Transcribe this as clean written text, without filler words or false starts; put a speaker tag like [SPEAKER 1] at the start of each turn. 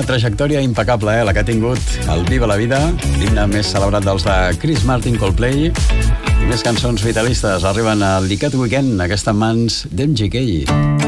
[SPEAKER 1] trajectòria impecable, la que ha tingut el Viva la Vida, l'himne més celebrat dels de Chris Martin, Coldplay, i més cançons vitalistes arriben al Liquid Weekend, aquesta mans d'MGK.